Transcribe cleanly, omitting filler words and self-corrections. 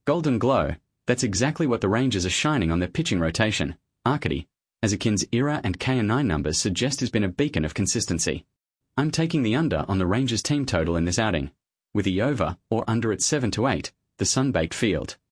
Golden glow, that's exactly what the Rangers are shining on their pitching rotation. Arcady, as Akin's ERA and KR9 numbers suggest, has been a beacon of consistency. I'm taking the under on the Rangers team total in this outing, with the over or under at 7 to 8, the sun-baked field.